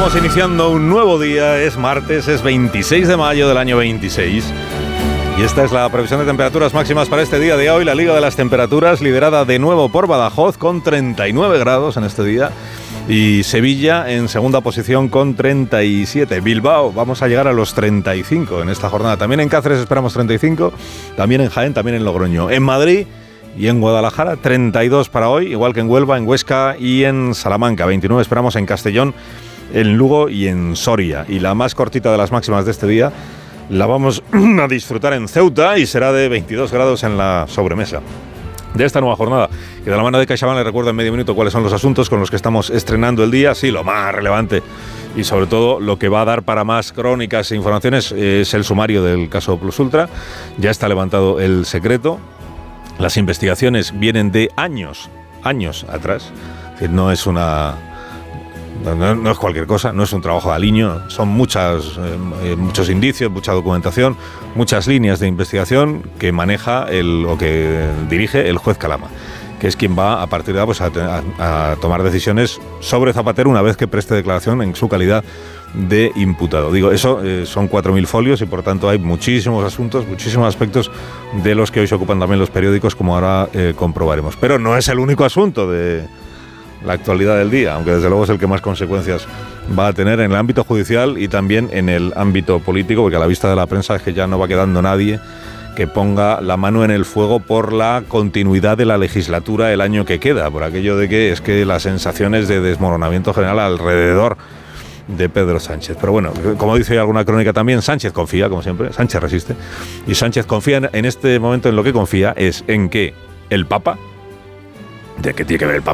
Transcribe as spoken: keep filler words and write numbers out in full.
Estamos iniciando un nuevo día, es martes, es veintiséis de mayo del año veintiséis y esta es la previsión de temperaturas máximas para este día de hoy. La Liga de las Temperaturas liderada de nuevo por Badajoz con treinta y nueve grados en este día y Sevilla en segunda posición con treinta y siete. Bilbao, vamos a llegar a los treinta y cinco en esta jornada. También en Cáceres esperamos treinta y cinco, también en Jaén, también en Logroño. En Madrid y en Guadalajara, treinta y dos para hoy, igual que en Huelva, en Huesca y en Salamanca. veintinueve esperamos en Castellón, en Lugo y en Soria. Y la más cortita de las máximas de este día la vamos a disfrutar en Ceuta y será de veintidós grados en la sobremesa de esta nueva jornada. Que de la mano de CaixaBank le recuerdo en medio minuto cuáles son los asuntos con los que estamos estrenando el día. Sí, lo más relevante y sobre todo lo que va a dar para más crónicas e informaciones es el sumario del caso Plus Ultra. Ya está levantado el secreto. Las investigaciones vienen de años, años atrás. Es decir, no es una... No, no es cualquier cosa, no es un trabajo de aliño, son muchas, eh, muchos indicios, mucha documentación, muchas líneas de investigación que maneja el, o que dirige el juez Calama, que es quien va a partir de ahora pues, a, a, a tomar decisiones sobre Zapatero una vez que preste declaración en su calidad de imputado. Digo, eso eh, son cuatro mil folios y por tanto hay muchísimos asuntos, muchísimos aspectos de los que hoy se ocupan también los periódicos, como ahora eh, comprobaremos. Pero no es el único asunto de la actualidad del día, aunque desde luego es el que más consecuencias va a tener en el ámbito judicial y también en el ámbito político, porque a la vista de la prensa es que ya no va quedando nadie que ponga la mano en el fuego por la continuidad de la legislatura el año que queda, por aquello de que es que las sensaciones de desmoronamiento general alrededor de Pedro Sánchez. Pero bueno, como dice alguna crónica también, Sánchez confía, como siempre, Sánchez resiste, y Sánchez confía en, en este momento en lo que confía es en que el Papa, ¿de qué tiene que ver el Papa